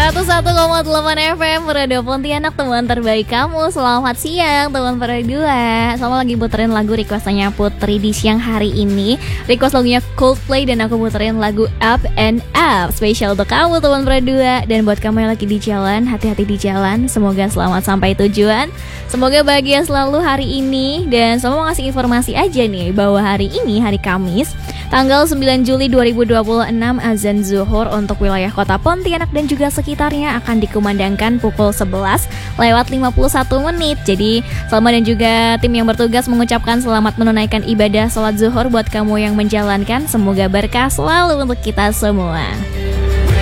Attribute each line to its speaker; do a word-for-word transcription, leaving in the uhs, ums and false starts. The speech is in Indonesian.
Speaker 1: seratus satu koma delapan F M Radio Pontianak, teman terbaik kamu. Selamat siang teman berdua. Sama lagi puterin lagu requestannya Putri di siang hari ini. Request lagunya Coldplay dan aku puterin lagu Up and Up. Spesial untuk kamu teman berdua. Dan buat kamu yang lagi di jalan, hati-hati di jalan. Semoga selamat sampai tujuan. Semoga bahagia selalu hari ini. Dan sama mau ngasih informasi aja nih bahwa hari ini hari Kamis tanggal sembilan Juli dua ribu dua puluh enam, azan zuhur untuk wilayah kota Pontianak dan juga sekitarnya akan dikumandangkan pukul sebelas lewat lima puluh satu menit. Jadi Salma dan juga tim yang bertugas mengucapkan selamat menunaikan ibadah sholat zuhur buat kamu yang menjalankan. Semoga berkah selalu untuk kita semua.